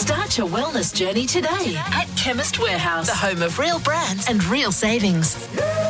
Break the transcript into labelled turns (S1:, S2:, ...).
S1: Start your wellness journey today at Chemist Warehouse, the home of real brands and real savings.